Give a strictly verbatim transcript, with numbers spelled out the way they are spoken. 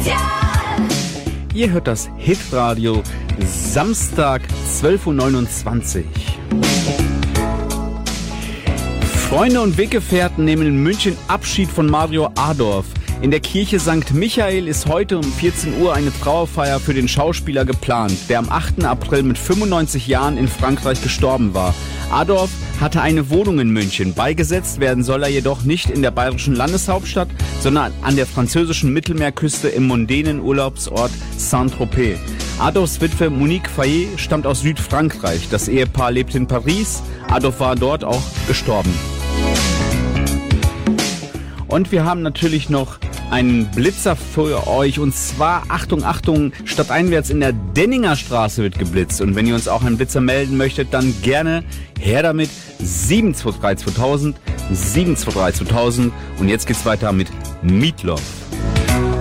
Ihr hört das Hitradio, Samstag zwölf Uhr neunundzwanzig. Freunde und Weggefährten nehmen in München Abschied von Mario Adorf. In der Kirche Sankt Michael ist heute um vierzehn Uhr eine Trauerfeier für den Schauspieler geplant, der am achten April mit fünfundneunzig Jahren in Frankreich gestorben war. Adorf hatte eine Wohnung in München. Beigesetzt werden soll er jedoch nicht in der bayerischen Landeshauptstadt, sondern an der französischen Mittelmeerküste im mondänen Urlaubsort Saint-Tropez. Adorfs Witwe Monique Fayet stammt aus Südfrankreich. Das Ehepaar lebt in Paris. Adorf war dort auch gestorben. Und wir haben natürlich noch einen Blitzer für euch, und zwar, Achtung, Achtung, stadteinwärts in der Denninger Straße wird geblitzt. Und wenn ihr uns auch einen Blitzer melden möchtet, dann gerne her damit. sieben zwei drei zweitausend, sieben zwei drei zweitausend. Und jetzt geht's weiter mit Meatloaf.